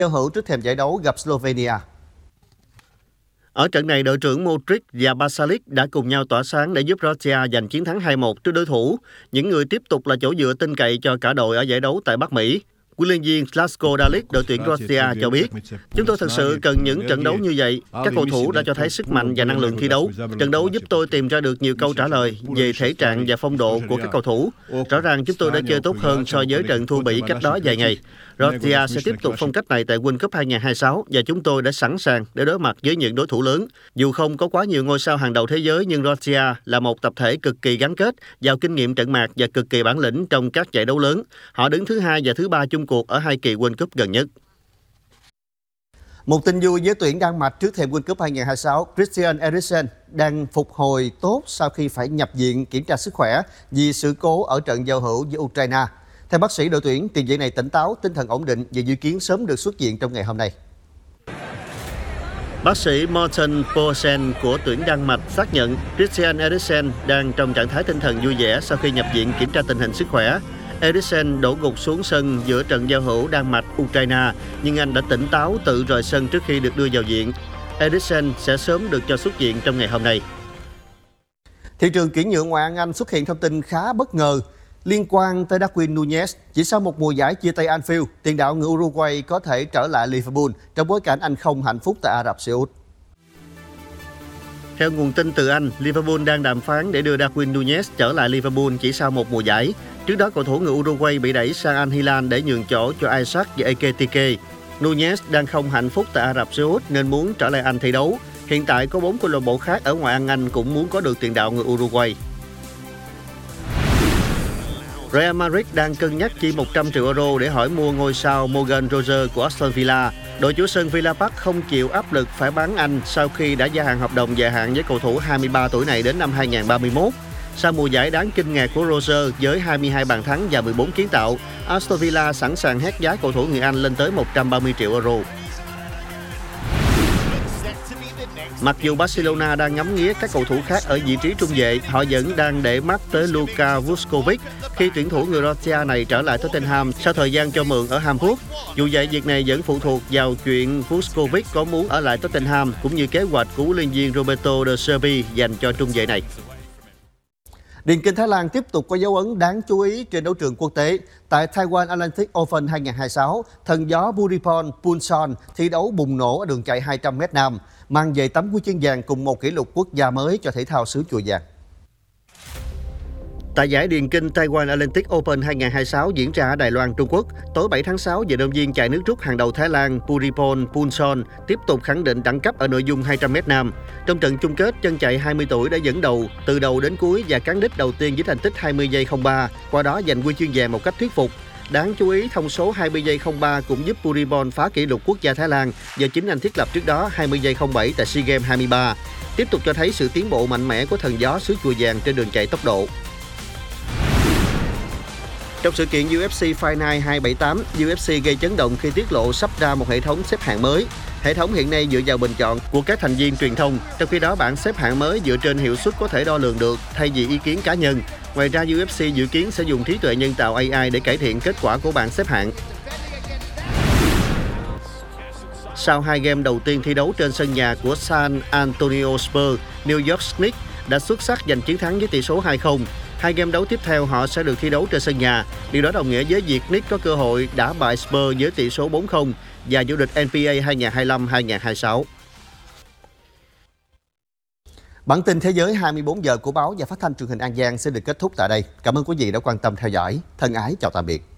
giao hữu trước thềm giải đấu gặp Slovenia. Ở trận này, đội trưởng Modric và Pasalic đã cùng nhau tỏa sáng để giúp Croatia giành chiến thắng 2-1 trước đối thủ. Những người tiếp tục là chỗ dựa tin cậy cho cả đội ở giải đấu tại Bắc Mỹ. Huấn luyện viên Zlatko Dalic, đội tuyển Croatia cho biết, chúng tôi thật sự cần những trận đấu như vậy. Các cầu thủ đã cho thấy sức mạnh và năng lượng thi đấu. Trận đấu giúp tôi tìm ra được nhiều câu trả lời về thể trạng và phong độ của các cầu thủ. Rõ ràng chúng tôi đã chơi tốt hơn so với trận thua Bỉ cách đó vài ngày. Croatia sẽ tiếp tục phong cách này tại World Cup 2026 và chúng tôi đã sẵn sàng để đối mặt với những đối thủ lớn. Dù không có quá nhiều ngôi sao hàng đầu thế giới, nhưng Croatia là một tập thể cực kỳ gắn kết, giàu kinh nghiệm trận mạc và cực kỳ bản lĩnh trong các giải đấu lớn. Họ đứng thứ 2 và thứ 3 chung cuộc ở 2 kỳ World Cup gần nhất. Một tin vui với tuyển Đan Mạch trước thềm World Cup 2026, Christian Eriksen đang phục hồi tốt sau khi phải nhập viện kiểm tra sức khỏe vì sự cố ở trận giao hữu với Ukraine. Theo bác sĩ đội tuyển, tiền vệ này tỉnh táo, tinh thần ổn định và dự kiến sớm được xuất viện trong ngày hôm nay. Bác sĩ Morten Poulsen của tuyển Đan Mạch xác nhận Christian Eriksen đang trong trạng thái tinh thần vui vẻ sau khi nhập viện kiểm tra tình hình sức khỏe. Eriksen đổ gục xuống sân giữa trận giao hữu Đan Mạch-Ukraine, nhưng anh đã tỉnh táo tự rời sân trước khi được đưa vào viện. Eriksen sẽ sớm được cho xuất viện trong ngày hôm nay. Thị trường chuyển nhượng ngoại hạng Anh xuất hiện thông tin khá bất ngờ liên quan tới Darwin Núñez. Chỉ sau một mùa giải chia tay Anfield, tiền đạo người Uruguay có thể trở lại Liverpool trong bối cảnh anh không hạnh phúc tại Ả Rập Xê Út. Theo nguồn tin từ Anh, Liverpool đang đàm phán để đưa Darwin Núñez trở lại Liverpool chỉ sau một mùa giải. Trước đó, cầu thủ người Uruguay bị đẩy sang Al Hilal để nhường chỗ cho Isaac và Ekitike. Núñez đang không hạnh phúc tại Ả Rập Xê Út nên muốn trở lại Anh thi đấu. Hiện tại có 4 câu lạc bộ khác ở ngoại hạng Anh cũng muốn có được tiền đạo người Uruguay. Real Madrid đang cân nhắc chi 100 triệu euro để hỏi mua ngôi sao Morgan Rogers của Aston Villa. Đội chủ sân Villa Park không chịu áp lực phải bán anh sau khi đã gia hạn hợp đồng dài hạn với cầu thủ 23 tuổi này đến năm 2031. Sau mùa giải đáng kinh ngạc của Rogers với 22 bàn thắng và 14 kiến tạo, Aston Villa sẵn sàng hét giá cầu thủ người Anh lên tới 130 triệu euro. Mặc dù Barcelona đang ngắm nghía các cầu thủ khác ở vị trí trung vệ, họ vẫn đang để mắt tới Luka Vuskovic khi tuyển thủ người Croatia này trở lại Tottenham sau thời gian cho mượn ở Hamburg. Dù vậy, việc này vẫn phụ thuộc vào chuyện Vuskovic có muốn ở lại Tottenham cũng như kế hoạch của huấn luyện viên Roberto De Zerbi dành cho trung vệ này. Điền kinh Thái Lan tiếp tục có dấu ấn đáng chú ý trên đấu trường quốc tế. Tại Taiwan Atlantic Open 2026, thần gió Buripon Punson thi đấu bùng nổ ở đường chạy 200m nam, mang về tấm huy chương vàng cùng một kỷ lục quốc gia mới cho thể thao xứ Chùa Vàng. Tại giải điền kinh Taiwan Atlantic Open 2026 diễn ra ở Đài Loan, Trung Quốc, tối 7 tháng 6, vận động viên chạy nước rút hàng đầu Thái Lan Buripon Punson tiếp tục khẳng định đẳng cấp ở nội dung 200m nam. Trong trận chung kết, chân chạy 20 tuổi đã dẫn đầu từ đầu đến cuối và cán đích đầu tiên với thành tích 20 giây 03, qua đó giành huy chương vàng một cách thuyết phục. Đáng chú ý, thông số 20 giây 03 cũng giúp Buripon phá kỷ lục quốc gia Thái Lan do chính anh thiết lập trước đó 20 giây 07 tại SEA Games 23. Tiếp tục cho thấy sự tiến bộ mạnh mẽ của thần gió xứ Chùa Vàng trên đường chạy tốc độ. Trong sự kiện UFC Fight Night 278, UFC gây chấn động khi tiết lộ sắp ra một hệ thống xếp hạng mới. Hệ thống hiện nay dựa vào bình chọn của các thành viên truyền thông, trong khi đó bảng xếp hạng mới dựa trên hiệu suất có thể đo lường được thay vì ý kiến cá nhân. Ngoài ra, UFC dự kiến sẽ dùng trí tuệ nhân tạo AI để cải thiện kết quả của bảng xếp hạng. Sau 2 game đầu tiên thi đấu trên sân nhà của San Antonio Spurs, New York Knicks đã xuất sắc giành chiến thắng với tỷ số 2-0. 2 game đấu tiếp theo họ sẽ được thi đấu trên sân nhà. Điều đó đồng nghĩa với việc Knicks có cơ hội đả bại Spurs với tỷ số 4-0 và vô địch NBA 2025-2026. Bản tin Thế giới 24 giờ của báo và phát thanh truyền hình An Giang sẽ được kết thúc tại đây. Cảm ơn quý vị đã quan tâm theo dõi. Thân ái chào tạm biệt.